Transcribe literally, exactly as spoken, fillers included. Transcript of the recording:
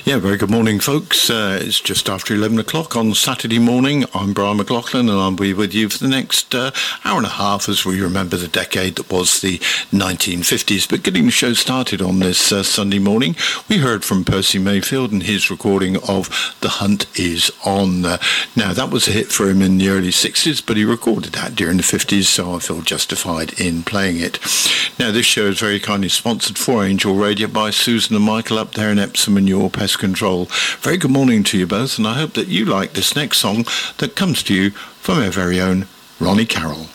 Yeah, very good morning, folks. Uh, it's just after eleven o'clock on Saturday morning. I'm Brian McLaughlin, and I'll be with you for the next uh, hour and a half as we remember the decade that was the nineteen fifties. But getting the show started on this uh, Sunday morning, we heard from Percy Mayfield and his recording of The Hunt Is On. Uh, now, that was a hit for him in the early sixties, but he recorded that during the fifties, so I feel justified in playing it. Now, this show is very kindly sponsored for Angel Radio by Susan and Michael up there in Epsom and your pest control. Very good morning to you both, and I hope that you like this next song that comes to you from our very own Ronnie Carroll.